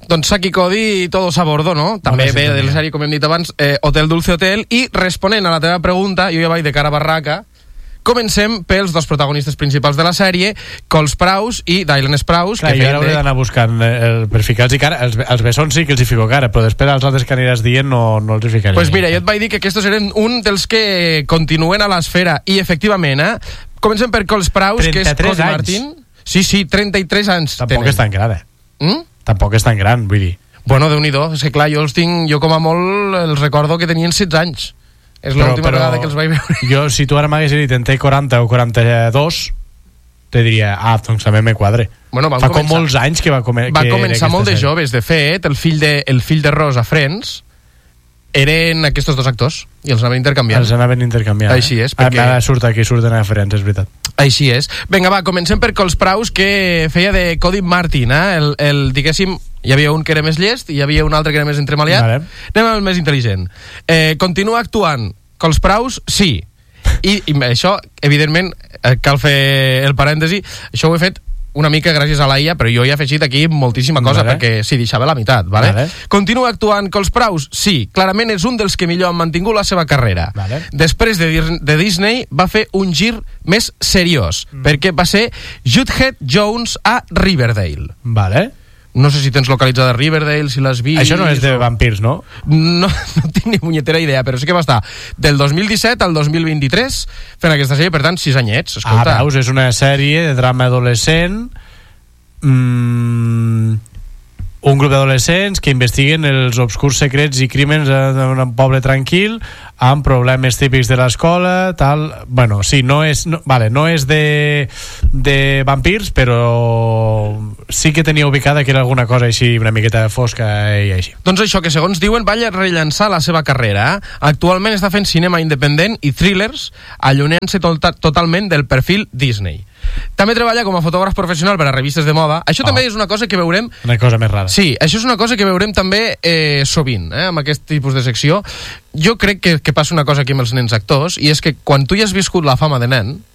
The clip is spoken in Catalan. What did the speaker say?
doncs Saki Cody, todos a bordo, no? També ve de la sèrie, com hem dit abans, Hotel Dulce Hotel, i responent a la teva pregunta, jo ja vaig de cara a barraca, comencem pels dos protagonistes principals de la sèrie, Cole Sprouse i Dylan Sprouse. Clar, jo ara hauré d'anar buscant per ficar-los cara. Els bessons sí que els hi fico cara, però després els altres que aniràs dient no els hi ficaré. Pues mira, jo et vaig dir que aquests eren un dels que continuen a l'esfera, i efectivament, comencem per Cole Sprouse, que és Cody Martin. Sí, 33 anys tampoc és tan gran, Tampoc és tan gran, vull dir. Bueno, Déu-n'hi-do, és que clar, jo com a molt els recordo que tenien 16 anys. És l'última vegada que els vaig veure. Jo, si tu ara m'haguessis dit en té 40 o 42, te diria, doncs també me quadre. Bueno, fa com molts anys que va començar molt de joves. De fet, el fill de Ross a Friends eren aquests dos actors i els anaven intercanviant. Així és, perquè... Ara surten a Friends, és veritat. Així és. Vinga, va, comencem per Cole Sprouse, que feia de Cody Martin, diguéssim, hi havia un que era més llest i hi havia un altre que era més entremaliat. Vale. Anem amb el més intel·ligent. Continua actuant Cole Sprouse? Sí. I això, evidentment, cal fer el parèntesi, això ho he fet una mica gràcies a la IA, però jo hi he afegit aquí moltíssima cosa, perquè s'hi deixava la meitat, vale? Continua actuant Cole Sprouse? Sí, clarament és un dels que millor han mantingut la seva carrera. Després de Disney va fer un gir més seriós, perquè va ser Jughead Jones a Riverdale. No sé si tens localitzada Riverdale, si l'has vist... Això no és de vampirs, no? No tinc ni punyetera idea, però sí que va estar del 2017 al 2023 fent aquesta sèrie, per tant, 6 anyets. Escolta. Veus, és una sèrie de drama adolescent, un grup d'adolescents que investiguen els obscurs secrets i crímens d'un poble tranquil amb problemes típics de l'escola, tal. Bueno, sí, no és de vampirs, però sí que tenia ubicada que era alguna cosa així una miqueta fosca i així. Doncs això, que segons diuen va rellançar la seva carrera. Actualment està fent cinema independent i thrillers, allunyant-se totalment del perfil Disney. També treballa com a fotògraf professional per a revistes de moda. Això també és una cosa que veurem... Una cosa més rara. Sí, això és una cosa que veurem també sovint, amb aquest tipus de secció. Jo crec que passa una cosa aquí amb els nens actors, i és que quan tu ja has viscut la fama de nen,